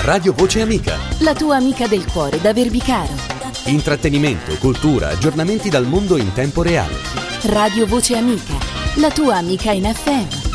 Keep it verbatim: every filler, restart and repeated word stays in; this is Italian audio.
Radio Voce Amica, la tua amica del cuore da Verbicaro. Intrattenimento, cultura, aggiornamenti dal mondo in tempo reale. Radio Voce Amica, la tua amica in F M.